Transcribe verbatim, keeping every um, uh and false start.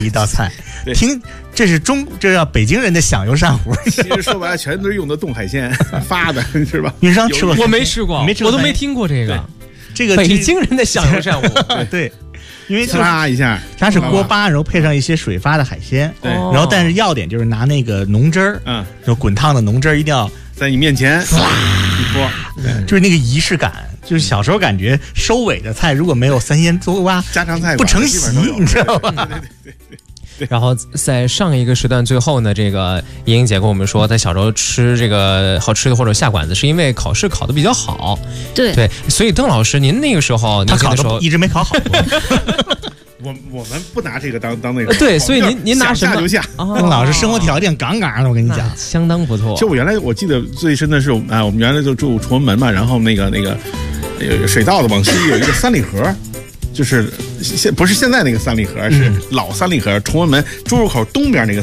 一道菜，听这是中这叫北京人的响油鳝糊。 其实说白了，全都是用的冻海鲜发的，是吧？ 云商吃过？ 我没吃过， 没吃过， 我都没听过这个。 这个北京人的响油鳝糊， 对，因为呲一下， 它是锅巴，然后配上一些水发的海鲜， 对， 然后但是要点就是拿那个浓汁儿，嗯，就滚烫的浓汁儿一定要在你面前一泼， 就是那个仪式感。就是小时候感觉收尾的菜如果没有三鲜多瓜， 家常菜不成席，你知道吧？ 对对对对对。 然后在上一个时段最后呢，这个莹莹姐跟我们说，在小时候吃这个好吃的或者下馆子，是因为考试考得比较好。 对对，所以邓老师，您那个时候他考的时候一直没考好过。 我我们不拿这个当当那个， 对，所以您您拿什么？ 下就下。 邓老师生活条件杠杠的，我跟你讲， 相当不错。 其实我原来我记得最深的是啊，我们原来就住崇文门嘛，然后那个那个有水道的往西有一个三里河。就是现不是现在那个三里河，是老三里河，崇文门出入口东边那个